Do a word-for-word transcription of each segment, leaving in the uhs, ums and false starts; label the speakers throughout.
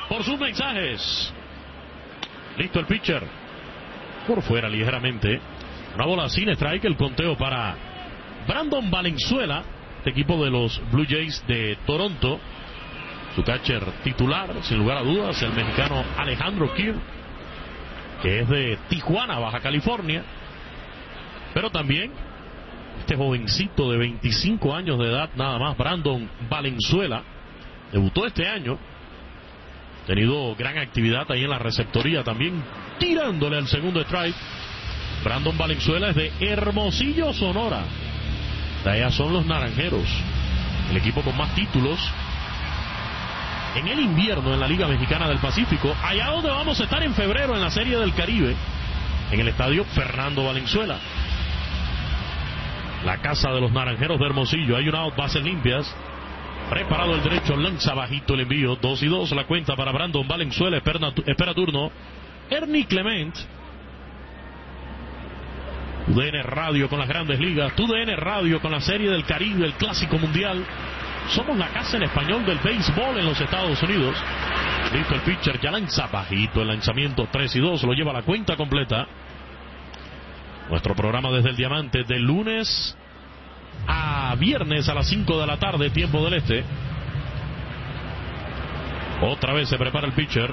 Speaker 1: por sus mensajes. Listo el pitcher. Por fuera ligeramente. Una bola sin strike. El conteo para Brandon Valenzuela, este equipo de los Blue Jays de Toronto. Su catcher titular, sin lugar a dudas, el mexicano Alejandro Kirk, que es de Tijuana, Baja California. Pero también este jovencito de veinticinco años de edad nada más, Brandon Valenzuela, debutó este año. Ha tenido gran actividad ahí en la receptoría también, tirándole al segundo strike. Brandon Valenzuela es de Hermosillo, Sonora. De allá son los Naranjeros, el equipo con más títulos en el invierno en la Liga Mexicana del Pacífico. Allá donde vamos a estar en febrero en la Serie del Caribe, en el estadio Fernando Valenzuela, la casa de los Naranjeros de Hermosillo. Hay un out, bases limpias. Preparado el derecho, lanza bajito el envío. Dos y dos la cuenta para Brandon Valenzuela. Espera, espera turno Ernie Clement. Tu D N Radio con las Grandes Ligas, Tu D N Radio con la Serie del Caribe, el Clásico Mundial. Somos la casa en español del béisbol en los Estados Unidos. Listo el pitcher, ya lanza bajito el lanzamiento. Tres y dos, lo lleva a la cuenta completa. Nuestro programa desde el Diamante, de lunes a viernes a las cinco de la tarde, tiempo del este. Otra vez se prepara el pitcher.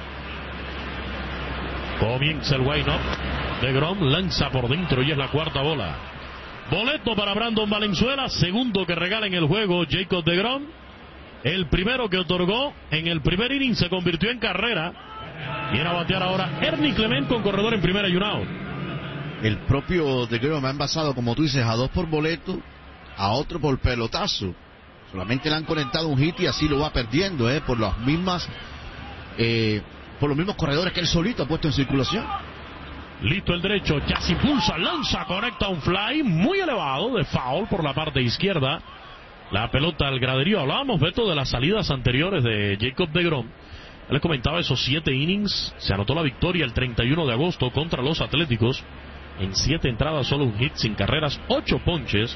Speaker 1: Comienza el wind-up. DeGrom lanza por dentro y es la cuarta bola. Boleto para Brandon Valenzuela, segundo que regala en el juego Jacob DeGrom. El primero que otorgó en el primer inning se convirtió en carrera. Viene a batear ahora Ernie Clement con corredor en primera y un out.
Speaker 2: El propio DeGrom ha envasado, como tú dices, a dos por boleto, a otro por pelotazo. Solamente le han conectado un hit y así lo va perdiendo, eh, por las mismas, eh, por los mismos corredores que él solito ha puesto en circulación.
Speaker 1: Listo el derecho, ya se impulsa, lanza, conecta un fly muy elevado de foul por la parte izquierda. La pelota al graderío. Hablábamos, Beto, de las salidas anteriores de Jacob DeGrom. Él les comentaba esos siete innings. Se anotó la victoria el treinta y uno de agosto contra los Atléticos. En siete entradas, solo un hit, sin carreras, ocho ponches.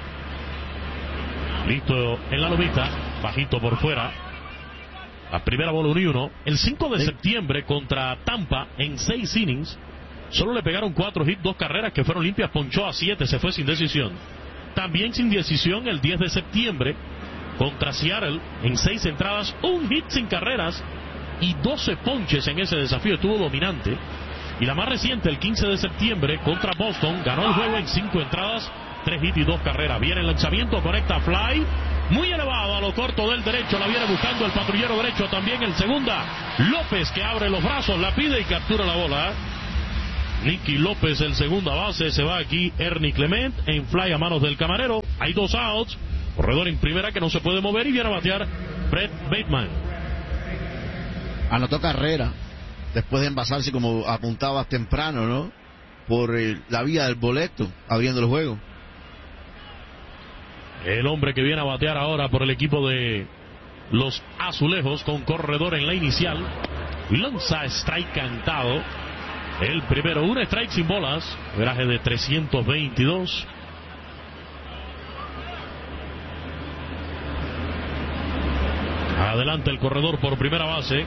Speaker 1: Listo en la lomita, bajito por fuera. La primera bola uno y uno. El cinco de septiembre contra Tampa, en seis innings, solo le pegaron cuatro hits, dos carreras que fueron limpias, ponchó a siete, se fue sin decisión. También sin decisión el diez de septiembre contra Seattle, en seis entradas, un hit sin carreras y doce ponches en ese desafío, estuvo dominante. Y la más reciente, el quince de septiembre contra Boston, ganó el juego en cinco entradas, tres hits y dos carreras. Viene el lanzamiento, conecta fly, muy elevado a lo corto del derecho, la viene buscando el patrullero derecho, también el segunda, López, que abre los brazos, la pide y captura la bola. Nicky López, el segunda base, se va aquí Ernie Clement en fly a manos del camarero. Hay dos outs, corredor en primera que no se puede mover y viene a batear Brett Bateman.
Speaker 2: Anotó carrera después de envasarse, como apuntabas temprano, ¿no? Por eh, la vía del boleto, abriendo el juego.
Speaker 1: El hombre que viene a batear ahora por el equipo de los Azulejos, con corredor en la inicial, lanza strike cantado. El primero, un strike sin bolas, veraje de trescientos veintidós. Adelante el corredor por primera base.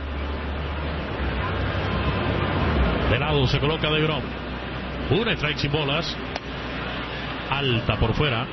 Speaker 1: De lado se coloca DeGrom. Un strike sin bolas. Alta por fuera.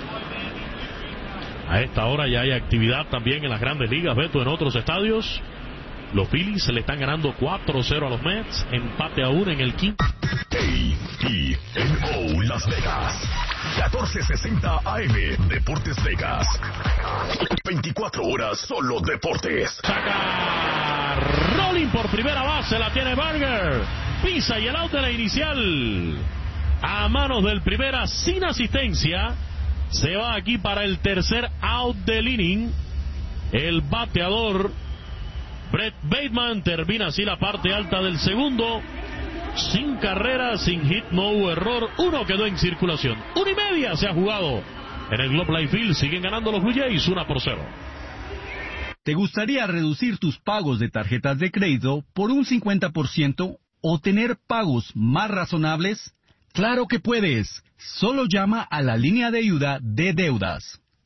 Speaker 1: A esta hora ya hay actividad también en las Grandes Ligas, Beto, en otros estadios. Los Phillies se le están ganando cuatro cero a los Mets. Empate a uno en el quinto.
Speaker 3: A T N O Las Vegas. catorce sesenta A M. Deportes Vegas. veinticuatro horas solo deportes.
Speaker 1: Saca Rolling por primera base. La tiene Burger. Pisa y el out de la inicial. A manos del primera sin asistencia. Se va aquí para el tercer out del inning. El bateador Brett Bateman termina así la parte alta del segundo. Sin carrera, sin hit, no hubo error. Uno quedó en circulación. Una y media se ha jugado en el Globe Life Field. Siguen ganando los Blue Jays, una por cero.
Speaker 4: ¿Te gustaría reducir tus pagos de tarjetas de crédito por un cincuenta por ciento o tener pagos más razonables? ¡Claro que puedes! Solo llama a la línea de ayuda de deudas.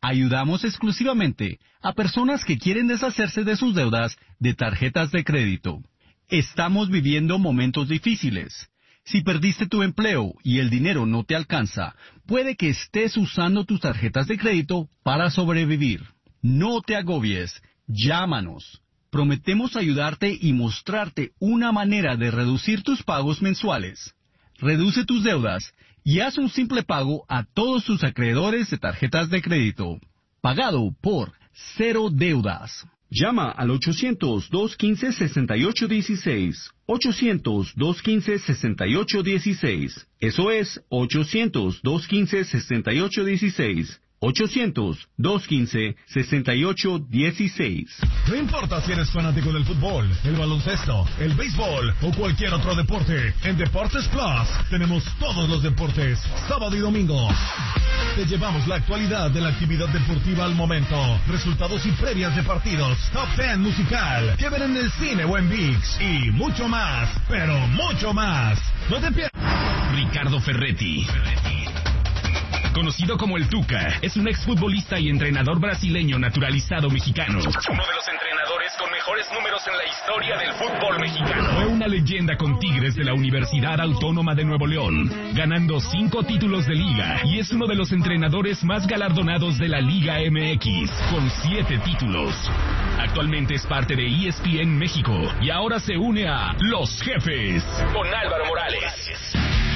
Speaker 4: Ayudamos exclusivamente a personas que quieren deshacerse de sus deudas de tarjetas de crédito. Estamos viviendo momentos difíciles. Si perdiste tu empleo y el dinero no te alcanza, puede que estés usando tus tarjetas de crédito para sobrevivir. No te agobies. Llámanos. Prometemos ayudarte y mostrarte una manera de reducir tus pagos mensuales. Reduce tus deudas y haz un simple pago a todos tus acreedores de tarjetas de crédito. Pagado por Cero Deudas.
Speaker 5: Llama al ochocientos, dos quince, sesenta y ocho dieciséis. ochocientos, dos quince, sesenta y ocho dieciséis. Eso es ochocientos, dos quince, sesenta y ocho dieciséis. ochocientos, dos quince, sesenta y ocho dieciséis.
Speaker 3: No importa si eres fanático del fútbol, el baloncesto, el béisbol o cualquier otro deporte, en Deportes Plus tenemos todos los deportes, sábado y domingo. Te llevamos la actualidad de la actividad deportiva al momento, resultados y previas de partidos, top ten musical, que ver en el cine o en ViX, y mucho más, pero mucho más. No te pierdas.
Speaker 6: Ricardo Ferretti. Conocido como el Tuca, es un exfutbolista y entrenador brasileño naturalizado mexicano. Uno de los entrenadores con mejores números en la historia del fútbol mexicano. Fue una leyenda con Tigres de la Universidad Autónoma de Nuevo León, ganando cinco títulos de liga, y es uno de los entrenadores más galardonados de la Liga M X, con siete títulos. Actualmente es parte de E S P N México, y ahora se une a Los Jefes, con Álvaro Morales.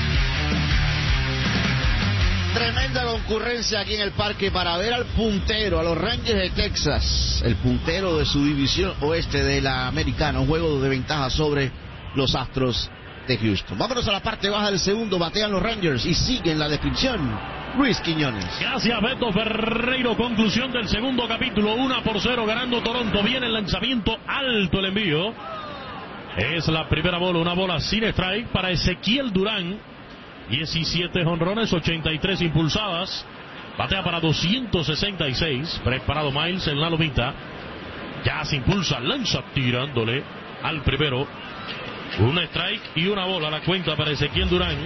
Speaker 2: Tremenda concurrencia aquí en el parque para ver al puntero, a los Rangers de Texas, el puntero de su división oeste de la americana, un juego de ventaja sobre los Astros de Houston. Vámonos a la parte baja del segundo, batean los Rangers y siguen la descripción Luis Quiñones.
Speaker 1: Gracias, Beto Ferreiro. Conclusión del segundo capítulo, uno por cero ganando Toronto. Viene el lanzamiento alto, el envío. Es la primera bola, una bola sin strike para Ezequiel Durán. diecisiete jonrones, ochenta y tres impulsadas. Batea para doscientos sesenta y seis. Preparado Miles en la lomita. Ya se impulsa, lanza tirándole al primero. Un strike y una bola. La cuenta para Ezequiel Durán.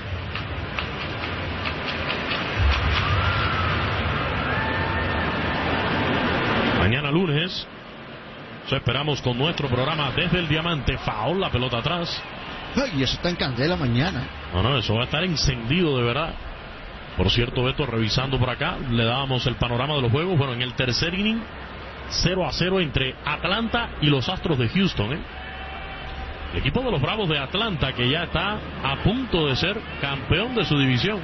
Speaker 1: Mañana lunes, eso esperamos con nuestro programa desde el Diamante. Foul, la pelota atrás.
Speaker 2: Ay, eso está en candela mañana.
Speaker 1: No, no, eso va a estar encendido de verdad. Por cierto, Beto, revisando por acá, le dábamos el panorama de los juegos. Bueno, en el tercer inning, cero a cero entre Atlanta y los Astros de Houston, ¿eh? El equipo de los Bravos de Atlanta, que ya está a punto de ser campeón de su división.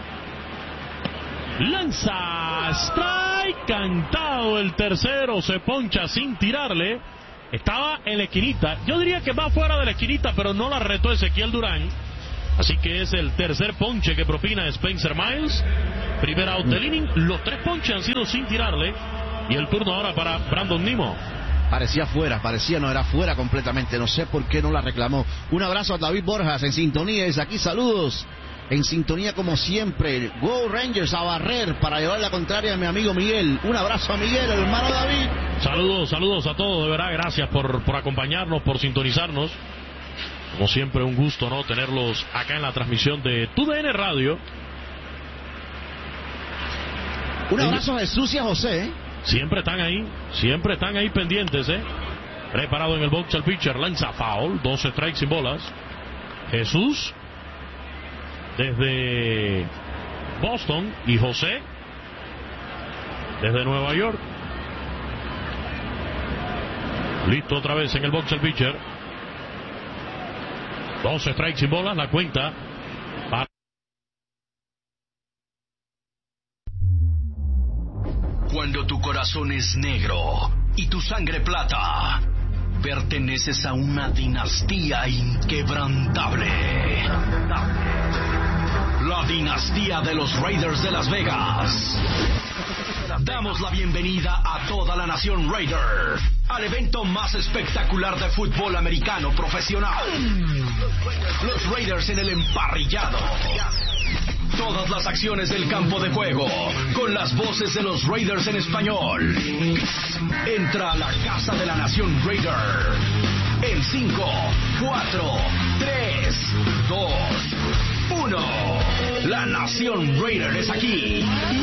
Speaker 1: Lanza, strike, cantado el tercero, se poncha sin tirarle. Estaba en la esquinita, yo diría que va fuera de la esquinita, pero no la retó Ezequiel Durán. Así que es el tercer ponche que propina Spencer Miles. Primer out del inning, los tres ponches han sido sin tirarle. Y el turno ahora para Brandon Nimmo.
Speaker 2: Parecía fuera, parecía no era fuera completamente, no sé por qué no la reclamó. Un abrazo a David Borjas en sintonía, desde aquí saludos. En sintonía como siempre, Go Rangers a barrer para llevar la contraria a mi amigo Miguel. Un abrazo a Miguel, hermano David.
Speaker 1: Saludos, saludos a todos, de verdad, gracias por, por acompañarnos, por sintonizarnos. Como siempre, un gusto, ¿no?, tenerlos acá en la transmisión de T U D N Radio.
Speaker 2: Un abrazo a Jesús y a José, ¿eh?
Speaker 1: Siempre están ahí, siempre están ahí pendientes, ¿eh? Preparado en el box el pitcher, lanza foul, dos strikes sin bolas. Jesús desde Boston y José desde Nueva York. Listo otra vez en el box el pitcher. Dos strikes sin bolas, la cuenta para...
Speaker 6: Cuando tu corazón es negro y tu sangre plata, perteneces a una dinastía inquebrantable. La dinastía de los Raiders de Las Vegas. Damos la bienvenida a toda la nación Raider al evento más espectacular de fútbol americano profesional. Los Raiders en el emparrillado. Todas las acciones del campo de juego, con las voces de los Raiders en español. Entra a la casa de la nación Raider. En cinco, cuatro, tres, dos, uno. La nación Raider es aquí.